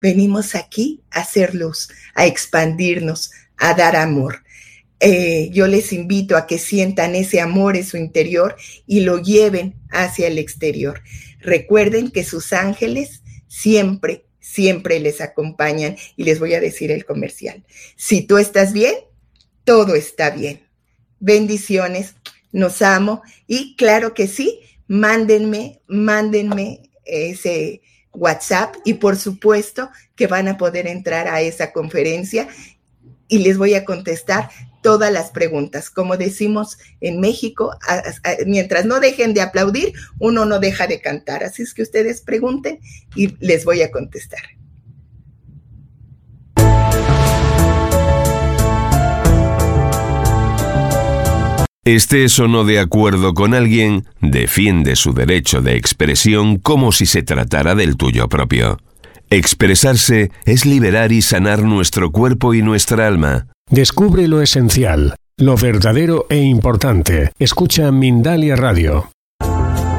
Venimos aquí a hacer luz, a expandirnos, a dar amor. Yo les invito a que sientan ese amor en su interior y lo lleven hacia el exterior. Recuerden que sus ángeles siempre les acompañan, y les voy a decir el comercial. Si tú estás bien, todo está bien. Bendiciones, nos amo, y claro que sí, mándenme ese WhatsApp, y por supuesto que van a poder entrar a esa conferencia y les voy a contestar todas las preguntas. Como decimos en México, mientras no dejen de aplaudir, uno no deja de cantar. Así es que ustedes pregunten y les voy a contestar. Estés o no de acuerdo con alguien, defiende su derecho de expresión como si se tratara del tuyo propio. Expresarse es liberar y sanar nuestro cuerpo y nuestra alma. Descubre lo esencial, lo verdadero e importante. Escucha Mindalia Radio.